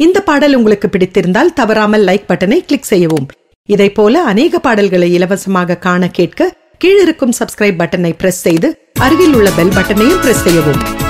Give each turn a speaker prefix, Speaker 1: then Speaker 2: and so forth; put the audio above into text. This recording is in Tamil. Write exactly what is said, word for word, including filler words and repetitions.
Speaker 1: இந்த பாடல் உங்களுக்கு பிடித்திருந்தால் தவறாமல் லைக் பட்டனை கிளிக் செய்யவும். இதை போல அநேக பாடல்களை இலவசமாக காண கேட்க கீழிருக்கும் சப்ஸ்கிரைப் பட்டனை பிரஸ் செய்து அருகில் உள்ள பெல் பட்டனையும் பிரஸ் செய்யவும்.